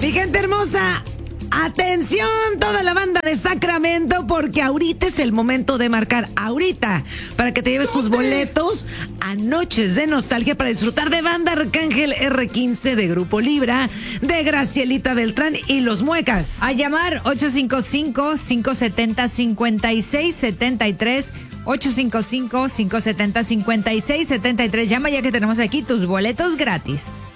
Mi gente hermosa, atención toda la banda de Sacramento, porque ahorita es el momento de marcar, ahorita, para que te lleves tus boletos a Noches de Nostalgia para disfrutar de Banda Arcángel R15, de Grupo Libra, de Gracielita Beltrán y Los Muecas. A llamar 855-570-5673, 855-570-5673. Llama ya que tenemos aquí tus boletos gratis.